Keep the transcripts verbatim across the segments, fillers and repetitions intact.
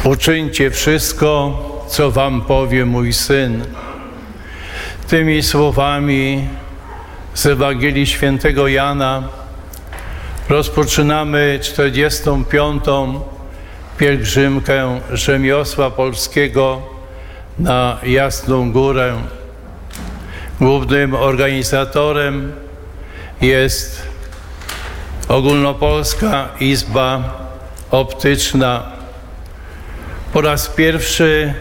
Uczyńcie wszystko, co wam powie mój Syn. Tymi słowami z Ewangelii Świętego Jana rozpoczynamy czterdziestą piątą pielgrzymkę rzemiosła polskiego na Jasną Górę. Głównym organizatorem jest Ogólnopolska Izba Optyczna. Po raz pierwszy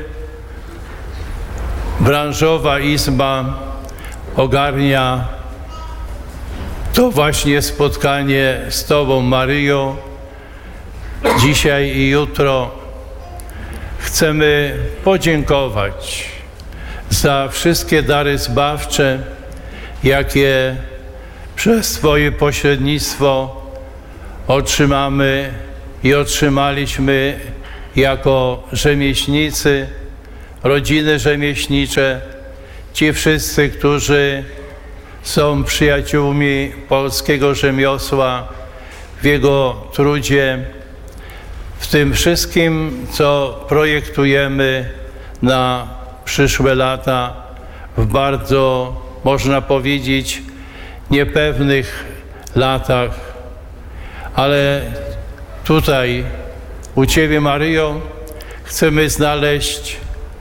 branżowa izba ogarnia to właśnie spotkanie z Tobą, Maryjo. Dzisiaj i jutro chcemy podziękować za wszystkie dary zbawcze, jakie przez Twoje pośrednictwo otrzymamy i otrzymaliśmy jako rzemieślnicy, rodziny rzemieślnicze, ci wszyscy, którzy są przyjaciółmi polskiego rzemiosła w jego trudzie, w tym wszystkim, co projektujemy na przyszłe lata w bardzo, można powiedzieć, niepewnych latach. Ale tutaj u Ciebie, Maryjo, chcemy znaleźć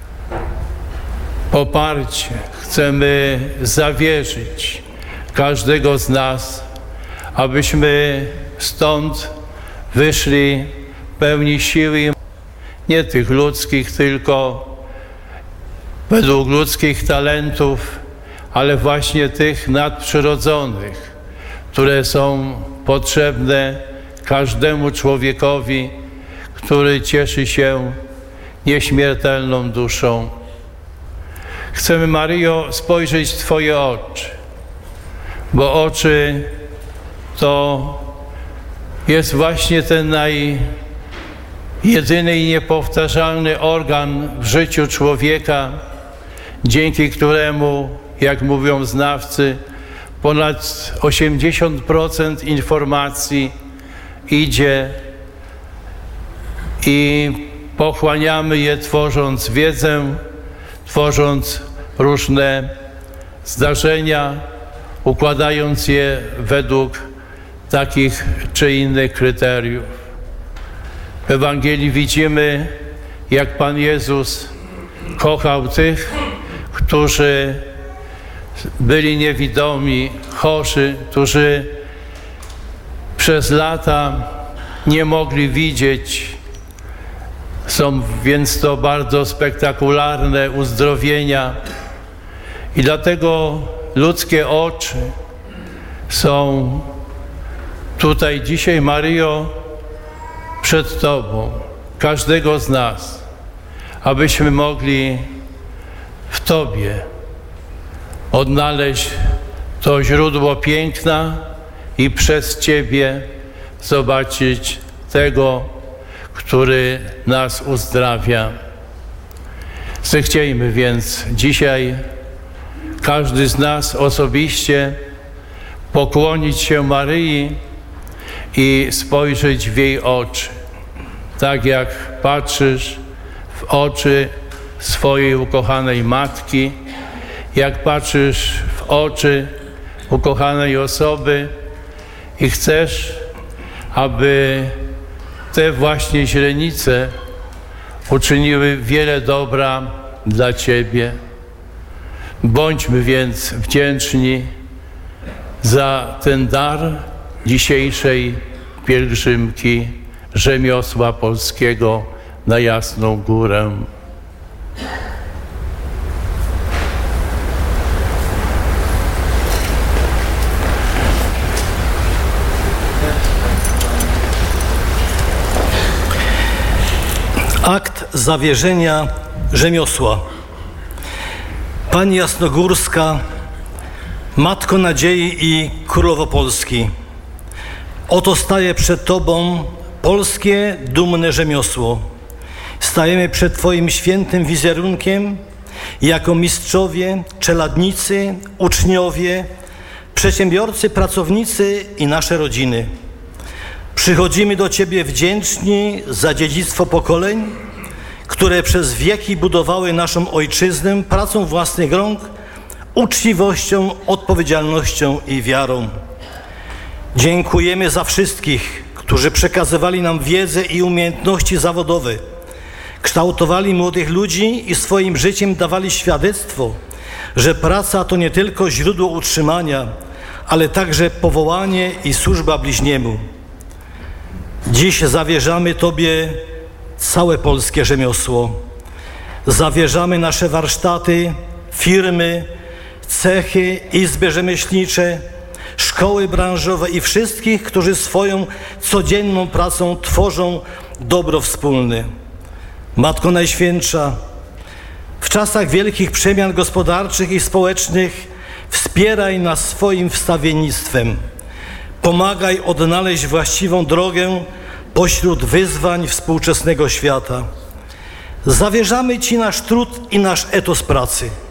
poparcie, chcemy zawierzyć każdego z nas, abyśmy stąd wyszli pełni siły, nie tych ludzkich, tylko według ludzkich talentów, ale właśnie tych nadprzyrodzonych, które są potrzebne każdemu człowiekowi, który cieszy się nieśmiertelną duszą. Chcemy, Maryjo, spojrzeć w Twoje oczy, bo oczy to jest właśnie ten naj jedyny i niepowtarzalny organ w życiu człowieka, dzięki któremu, jak mówią znawcy, ponad osiemdziesiąt procent informacji idzie i pochłaniamy je, tworząc wiedzę, tworząc różne zdarzenia, układając je według takich czy innych kryteriów. W Ewangelii widzimy, jak Pan Jezus kochał tych, którzy byli niewidomi, chorzy, którzy przez lata nie mogli widzieć. Są więc to bardzo spektakularne uzdrowienia i dlatego ludzkie oczy są tutaj dzisiaj, Maryjo, przed Tobą, każdego z nas, abyśmy mogli w Tobie odnaleźć to źródło piękna i przez Ciebie zobaczyć tego, który nas uzdrawia. Zechciejmy więc dzisiaj każdy z nas osobiście pokłonić się Maryi i spojrzeć w jej oczy, tak jak patrzysz w oczy swojej ukochanej matki, jak patrzysz w oczy ukochanej osoby i chcesz, aby te właśnie źrenice uczyniły wiele dobra dla Ciebie. Bądźmy więc wdzięczni za ten dar dzisiejszej pielgrzymki rzemiosła polskiego na Jasną Górę. Akt zawierzenia rzemiosła. Pani Jasnogórska, Matko Nadziei i Królowo Polski, oto staje przed Tobą polskie dumne rzemiosło. Stajemy przed Twoim świętym wizerunkiem jako mistrzowie, czeladnicy, uczniowie, przedsiębiorcy, pracownicy i nasze rodziny. Przychodzimy do Ciebie wdzięczni za dziedzictwo pokoleń, które przez wieki budowały naszą ojczyznę pracą własnych rąk, uczciwością, odpowiedzialnością i wiarą. Dziękujemy za wszystkich, którzy przekazywali nam wiedzę i umiejętności zawodowe, kształtowali młodych ludzi i swoim życiem dawali świadectwo, że praca to nie tylko źródło utrzymania, ale także powołanie i służba bliźniemu. Dziś zawierzamy Tobie całe polskie rzemiosło. Zawierzamy nasze warsztaty, firmy, cechy, izby rzemieślnicze, szkoły branżowe i wszystkich, którzy swoją codzienną pracą tworzą dobro wspólne. Matko Najświętsza, w czasach wielkich przemian gospodarczych i społecznych wspieraj nas swoim wstawiennictwem. Pomagaj odnaleźć właściwą drogę pośród wyzwań współczesnego świata. Zawierzamy Ci nasz trud i nasz etos pracy.